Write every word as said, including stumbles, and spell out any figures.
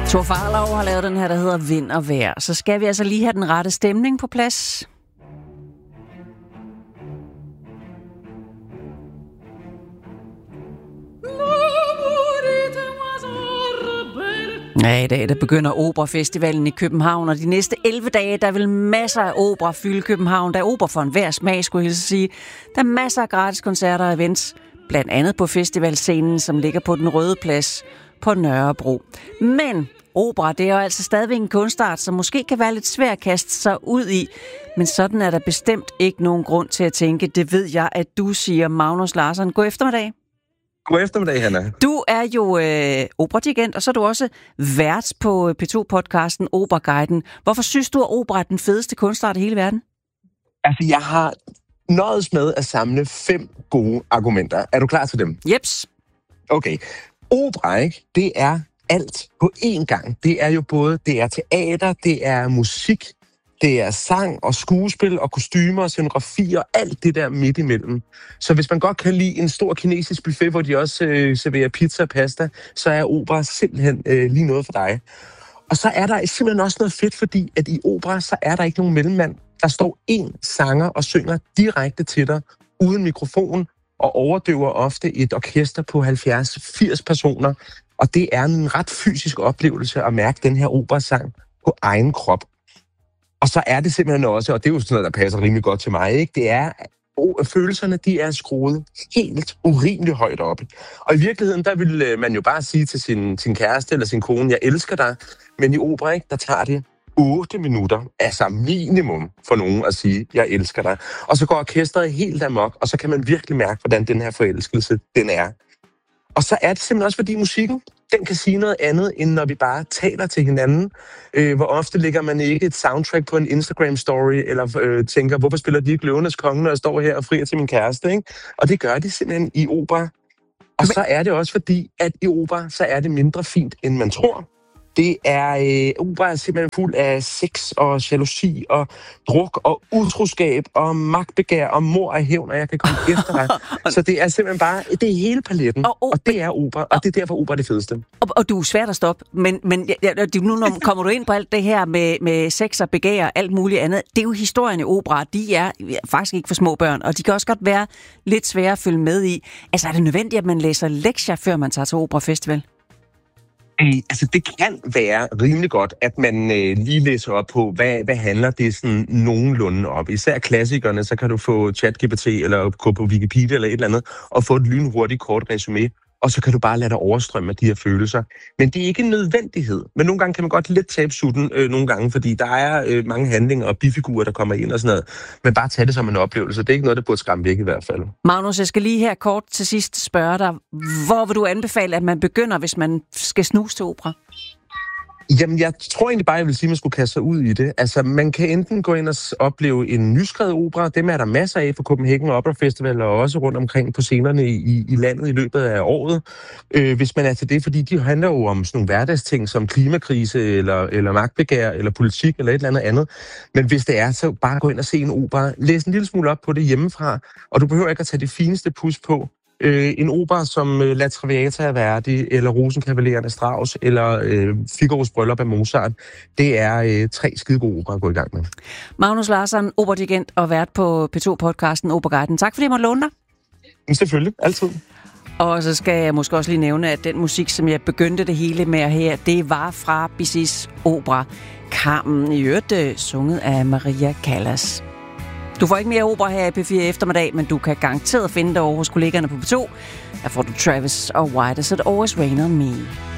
Tor Farlov har lavet den her, der hedder Vind og Vejr. Så skal vi altså lige have den rette stemning på plads. Ja, i dag der begynder Operafestivalen i København, og de næste elleve dage, der vil masser af opera fylde København. Der er opera for enhver smag, skulle jeg sige. Der er masser af gratis koncerter og events, blandt andet på festivalscenen, som ligger på Den Røde Plads på Nørrebro. Men opera, det er jo altså stadigvæk en kunstart, som måske kan være lidt svær at kaste sig ud i. Men sådan er der bestemt ikke nogen grund til at tænke. Det ved jeg, at du siger, Magnus Larsson. God eftermiddag. God eftermiddag, Hanna. Du er jo øh, operadirigent, og så er du også vært på P to-podcasten Operaguiden. Hvorfor synes du, at opera er den fedeste kunstart i hele verden? Altså, jeg har nøjes med at samle fem gode argumenter. Er du klar til dem? Jeps. Okay. Opera, ikke? Det er alt på én gang. Det er jo både, det er teater, det er musik, det er sang og skuespil og kostymer og scenografi og alt det der midt imellem. Så hvis man godt kan lide en stor kinesisk buffet, hvor de også øh, serverer pizza og pasta, så er opera simpelthen øh, lige noget for dig. Og så er der simpelthen også noget fedt, fordi at i opera, så er der ikke nogen mellemmand. Der står én sanger og synger direkte til dig, uden mikrofon, og overdøver ofte et orkester på halvfjerds til firs personer. Og det er en ret fysisk oplevelse at mærke den her operasang på egen krop. Og så er det simpelthen også, og det er jo sådan noget, der passer rimelig godt til mig, ikke? Det er, at følelserne, de er skruet helt urimeligt højt op. Og i virkeligheden, der vil man jo bare sige til sin, sin kæreste eller sin kone, jeg elsker dig. Men i opera, ikke, der tager det otte minutter, altså minimum for nogen at sige, jeg elsker dig. Og så går orkestret helt amok, og så kan man virkelig mærke, hvordan den her forelskelse, den er. Og så er det simpelthen også, fordi musikken, den kan sige noget andet, end når vi bare taler til hinanden. Øh, hvor ofte lægger man ikke et soundtrack på en Instagram-story, eller øh, tænker, hvorfor spiller de ikke Løvenes Konge, når jeg står her og frier til min kæreste, ikke? Og det gør de simpelthen i opera. Og så er det også fordi, at i opera, så er det mindre fint, end man tror. Det er, øh, opera er simpelthen fuld af sex og jalousi og druk og utroskab og magtbegær og mord og hævn, og jeg kan komme efter dig. Så det er simpelthen bare, det er hele paletten, og, og, og det er opera, og det er derfor opera er det fedeste. Og, og du er svært at stoppe, men, men ja, nu når kommer du ind på alt det her med, med sex og begær og alt muligt andet, det er jo historien i opera, de er faktisk ikke for små børn, og de kan også godt være lidt svære at følge med i. Altså er det nødvendigt, at man læser lektier, før man tager til Operafestival? Øh, altså, det kan være rimelig godt, at man øh, lige læser op på, hvad, hvad handler det sådan nogenlunde op. Især klassikerne, så kan du få ChatGPT eller gå på Wikipedia eller et eller andet, og få et lynhurtigt kort resume, og så kan du bare lade dig overstrømme af de her følelser. Men det er ikke en nødvendighed. Men nogle gange kan man godt lidt tabe sutten øh, nogle gange, fordi der er øh, mange handlinger og bifigurer, der kommer ind og sådan noget. Men bare tage det som en oplevelse. Det er ikke noget, der burde skræmme væk i hvert fald. Magnus, jeg skal lige her kort til sidst spørge dig. Hvor vil du anbefale, at man begynder, hvis man skal snuse til opera? Jamen, jeg tror egentlig bare, jeg vil sige, at man skulle kaste sig ud i det. Altså, man kan enten gå ind og opleve en nyskrevet opera. Dem er der masser af på Copenhagen Opera Festival, og også rundt omkring på scenerne i, i landet i løbet af året. Øh, hvis man er til det, fordi de handler jo om sådan nogle hverdagsting, som klimakrise, eller, eller magtbegær, eller politik, eller et eller andet andet. Men hvis det er, så bare gå ind og se en opera. Læs en lille smule op på det hjemmefra, og du behøver ikke at tage det fineste pus på. Øh, en opera som øh, La Traviata af Verdi, eller Rosenkavaleren af Strauss, eller øh, Figaros Bryllup af Mozart, det er øh, tre skide gode opera at gå i gang med. Magnus Larsson, operadirigent og vært på P to-podcasten Operaguiden. Tak fordi jeg måtte låne dig. Men selvfølgelig, altid. Og så skal jeg måske også lige nævne, at den musik, som jeg begyndte det hele med her, det var fra Bizets opera Carmen, i øvrigt øh, sunget af Maria Callas. Du får ikke mere opera her i P fire eftermiddag, men du kan garanteret finde det over hos kollegerne på P to. Der får du Travis og Why Does It Always Rain On Me.